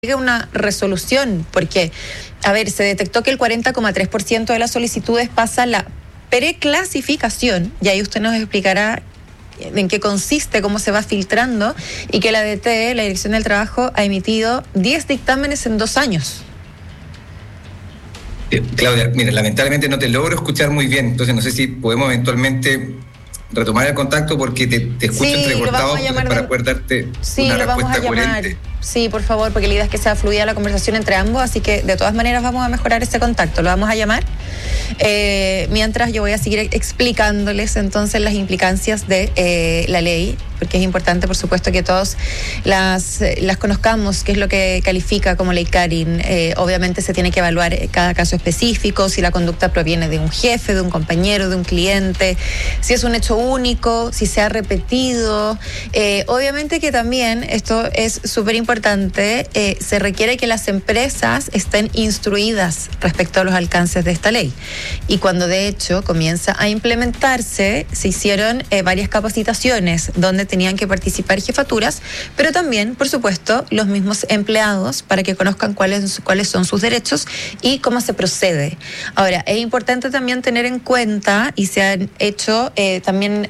una resolución, porque, a ver, se detectó que el 40,3% de las solicitudes pasa la preclasificación, y ahí usted nos explicará en qué consiste, cómo se va filtrando, y que la DT, la Dirección del Trabajo, ha emitido 10 dictámenes en 2 años. Claudia, mira, lamentablemente no te logro escuchar muy bien, entonces no sé si podemos eventualmente retomar el contacto porque te escucho entrecortado para poder darte una respuesta coherente. Sí, por favor, porque la idea es que sea fluida la conversación entre ambos, así que de todas maneras vamos a mejorar ese contacto, lo vamos a llamar. Mientras yo voy a seguir explicándoles entonces las implicancias de la ley, porque es importante, por supuesto, que todos las conozcamos, qué es lo que califica como ley Karin. Obviamente se tiene que evaluar cada caso específico, si la conducta proviene de un jefe, de un compañero, de un cliente, si es un hecho único, si se ha repetido. Obviamente que también, esto es súper importante, se requiere que las empresas estén instruidas respecto a los alcances de esta ley. Y cuando de hecho comienza a implementarse, se hicieron varias capacitaciones donde tenían que participar jefaturas, pero también, por supuesto, los mismos empleados para que conozcan cuáles son sus derechos y cómo se procede. Ahora, es importante también tener en cuenta, y se han hecho también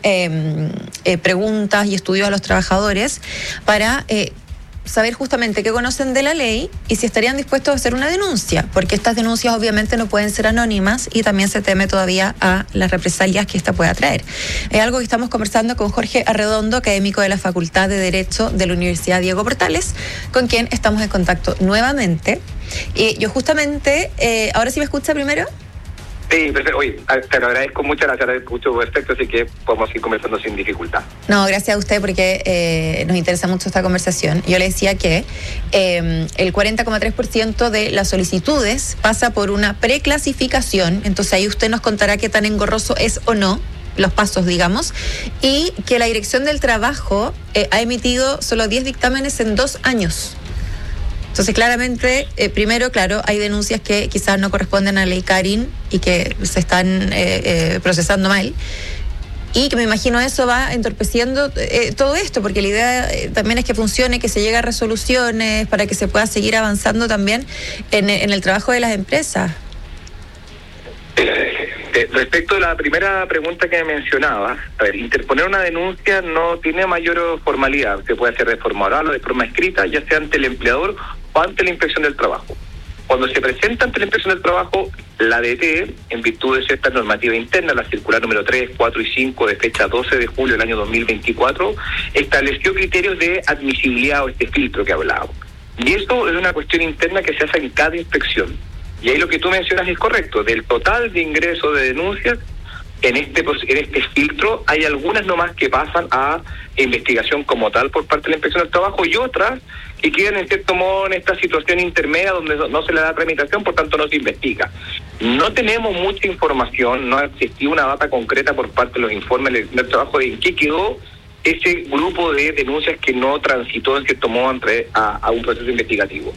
preguntas y estudios a los trabajadores para saber justamente qué conocen de la ley y si estarían dispuestos a hacer una denuncia, porque estas denuncias obviamente no pueden ser anónimas y también se teme todavía a las represalias que esta pueda traer. Es algo que estamos conversando con Jorge Arredondo, académico de la Facultad de Derecho de la Universidad Diego Portales, con quien estamos en contacto nuevamente. Y yo justamente, ¿ahora sí me escucha primero? Sí, perfecto. Oye, te lo agradezco mucho, te agradezco mucho perfecto, así que podemos ir conversando sin dificultad. No, gracias a usted porque nos interesa mucho esta conversación. Yo le decía que el 40,3% de las solicitudes pasa por una preclasificación, entonces ahí usted nos contará qué tan engorroso es o no los pasos, digamos, y que la Dirección del Trabajo ha emitido solo 10 dictámenes en 2 años. Entonces, claramente, primero, claro, hay denuncias que quizás no corresponden a la ley Karin y que se están procesando mal. Y que me imagino eso va entorpeciendo todo esto, porque la idea también es que funcione, que se llegue a resoluciones para que se pueda seguir avanzando también en el trabajo de las empresas. Respecto a la primera pregunta que me mencionaba, a ver, interponer una denuncia no tiene mayor formalidad, se puede hacer de forma oral o de forma escrita, ya sea ante el empleador o ante la Inspección del Trabajo. Cuando se presenta ante la Inspección del Trabajo, la DT, en virtud de esta normativa interna, la circular número 3, 4 y 5 de fecha 12 de julio del año 2024, estableció criterios de admisibilidad o este filtro que hablábamos. Y esto es una cuestión interna que se hace en cada inspección. Y ahí lo que tú mencionas es correcto. Del total de ingresos de denuncias, en este filtro hay algunas nomás que pasan a investigación como tal por parte de la Inspección del Trabajo y otras que quedan en cierto modo en esta situación intermedia donde no se le da tramitación, por tanto no se investiga. No tenemos mucha información, no ha existido una data concreta por parte de los informes del trabajo de en qué quedó ese grupo de denuncias que no transitó en cierto modo a un proceso investigativo.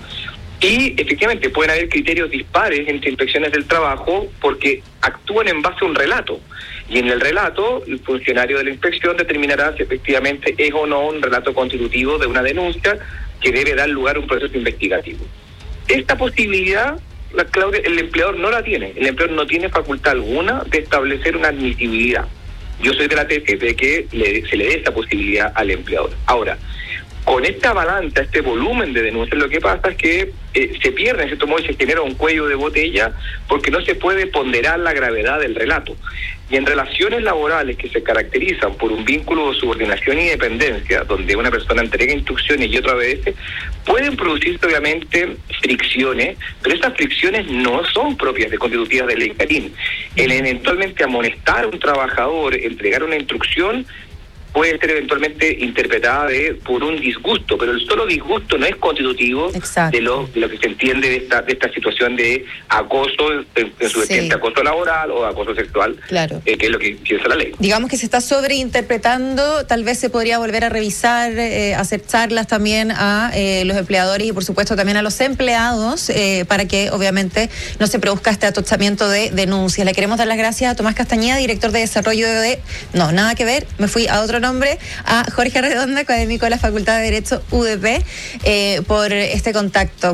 Y efectivamente pueden haber criterios dispares entre inspecciones del trabajo porque actúan en base a un relato. Y en el relato, el funcionario de la inspección determinará si efectivamente es o no un relato constitutivo de una denuncia que debe dar lugar a un proceso investigativo. Esta posibilidad, Claudia, el empleador no la tiene. El empleador no tiene facultad alguna de establecer una admisibilidad. Yo soy de la tesis de que se le dé esta posibilidad al empleador. Ahora, con esta avalancha, este volumen de denuncias, lo que pasa es que se pierde, en cierto modo, y se genera un cuello de botella porque no se puede ponderar la gravedad del relato. Y en relaciones laborales que se caracterizan por un vínculo de subordinación y dependencia, donde una persona entrega instrucciones y otra obedece, pueden producirse obviamente fricciones, pero esas fricciones no son propias de constitutivas de ley Karin. El eventualmente amonestar a un trabajador, entregar una instrucción, puede ser eventualmente interpretada por un disgusto, pero el solo disgusto no es constitutivo de lo que se entiende de esta situación de acoso, en su vertiente acoso laboral o acoso sexual, claro, que es lo que piensa la ley. Digamos que se está sobreinterpretando, tal vez se podría volver a revisar, hacer charlas también a los empleadores y por supuesto también a los empleados para que obviamente no se produzca este atochamiento de denuncias. Le queremos dar las gracias a Tomás Castañeda, director de desarrollo de... No, nada que ver, me fui a otro nombre a Jorge Redonda, académico de la Facultad de Derecho UDP, por este contacto.